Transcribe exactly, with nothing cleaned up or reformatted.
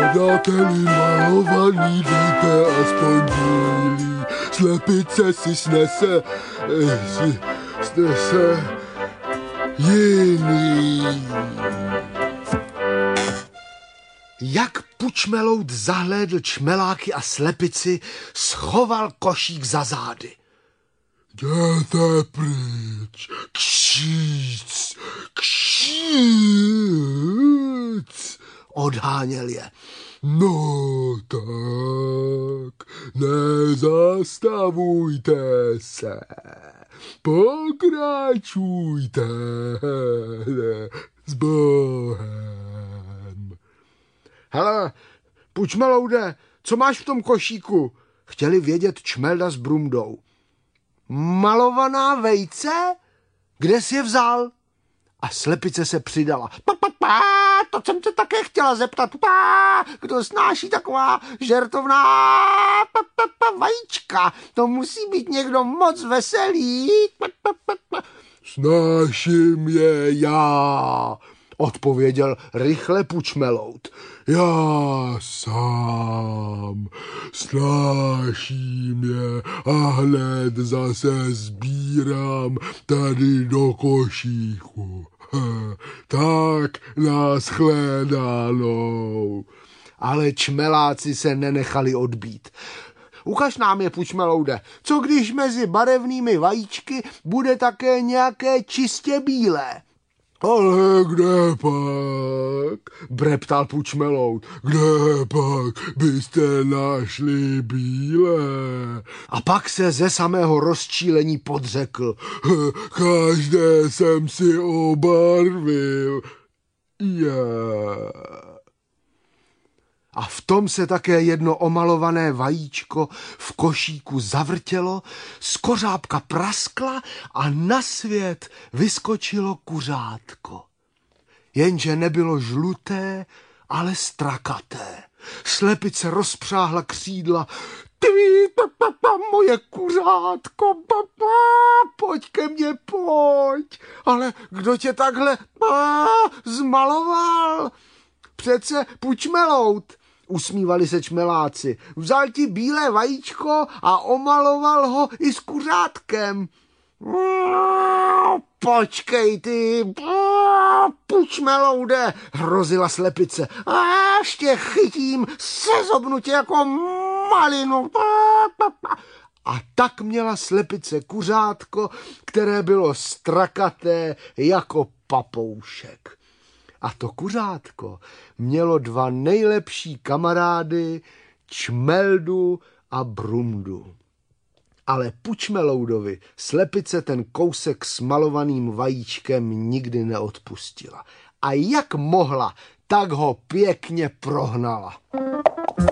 Přáteli malovaný, dejte aspoň bílý. Slepice si snese, si snese jiný. Jak Pučmelout zahlédl čmeláky a slepici, schoval košík za zády. Jděte pryč, kšíc, kšíc, odháněl je. No tak, nezastavujte se, pokračujte s Bohem. Hele, Pučmeloude, co máš v tom košíku? Chtěli vědět Čmelda s Brumdou. Malovaná vejce? Kde jsi je vzal? A slepice se přidala. Pa, pa, pa, to jsem se také chtěla zeptat. Pa, kdo snáší taková žertovná pa, pa, pa, vajíčka? To musí být někdo moc veselý. Pa, pa, pa, pa. Snáším je já, odpověděl rychle Pučmelout. Já sám snáším je a hned zase sbírám tady do košíku. Tak nashledanou. Ale čmeláci se nenechali odbít. Ukaž nám je, Pučmeloude, co když mezi barevnými vajíčky bude také nějaké čistě bílé? Ale kde pak, breptal Pučmelout, kde pak byste našli bílé? A pak se ze samého rozčílení podřekl. Každé jsem si obarvil. Yeah. A v tom se také jedno omalované vajíčko v košíku zavrtělo, skořápka praskla a na svět vyskočilo kuřátko. Jenže nebylo žluté, ale strakaté. Slepice rozpřáhla křídla. Ty, papa, moje kuřátko, papa, pojď ke mně, pojď. Ale kdo tě takhle pa, zmaloval? Přece Pučmelout. Usmívali se čmeláci. Vzal ti bílé vajíčko a omaloval ho i s kuřátkem. Počkej ty, Pučmeloude, hrozila slepice. Až tě chytím, sezobnu tě jako malinu. A tak měla slepice kuřátko, které bylo strakaté jako papoušek. A to kuřátko mělo dva nejlepší kamarády, Čmeldu a Brumdu. Ale Pučmeloudovi slepice ten kousek s malovaným vajíčkem nikdy neodpustila. A jak mohla, tak ho pěkně prohnala.